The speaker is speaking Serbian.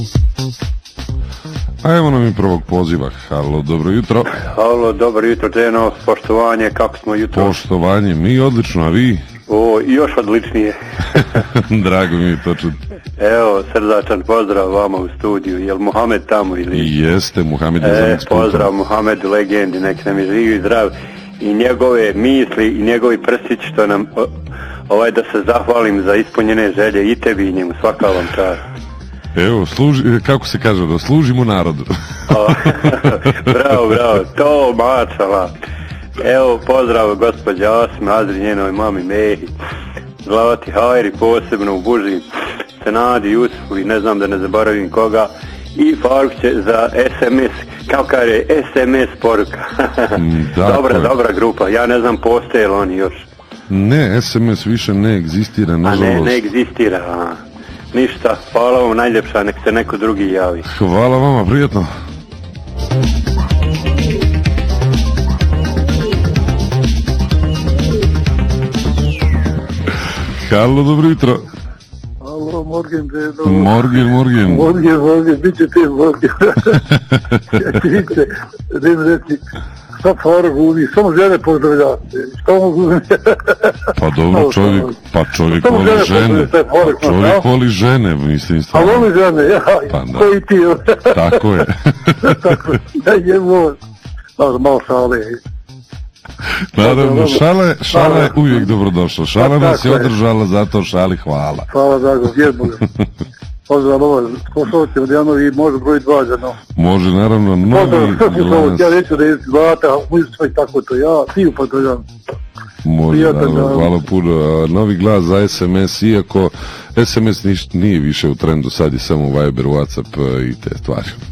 A evo nam i prvog poziva. Halo, dobro jutro. Halo, dobro jutro, Deno, poštovanje, kako smo jutro? Poštovanje, mi odlično, a vi? O, još odličnije. Drago mi je to čuti. Evo, srdačan pozdrav vama u studiju. Jel Muhamed tamo ili? Jeste, Muhamed je za nas pozdrav Muhamedu, legendi, nek nam je živ i zdrav. I njegove misli i njegovi prstići što nam, da se zahvalim za ispunjene želje i tebi i njemu, svaka vam čast. Evo, kako se kaže, da služimo narodu. Bravo, to mačala. Evo, pozdrav gospođa Asma, Azri, njenoj mami Mehi, Zlati Hajri, posebno u Buži, Senadi, Jusufu i ne znam da ne zaboravim koga, i Faruk će za SMS, kao kaže SMS poruka. Dobra grupa, ja ne znam postoje li oni još. Ne, SMS više ne egzistira, nažalost. A ne egzistira, ništa, hvala vam najljepša, nek se neko drugi javi. Hvala vama, prijetno. Halo, dobro jutro. Halo, Morgen, Dedo. Morgen, bit će ti Morgen. Vidite, idem reći, šta Faruk uvijek, samo žene pozdravljate. Šta mogu? Pa dobro, čovjek voli žene. Čovjek voli žene, mislim. A voli žene, ja, koji ti je. Tako je. Da je moj. Malo šale. Naravno, šala je uvijek dobrodošla. Šala nas je održala, zato šali hvala. Hvala, Drago, jedno. Pozdrav, slušalci od Janovi, može broj 2 za no. Može, naravno, novi glas. Ja reću da je zlata, muzička i tako to, ja ti upotrebljam. Može, naravno, hvala puno. Novi glas za SMS, iako SMS nije više u trendu, sad je samo Viber, Whatsapp i te stvari.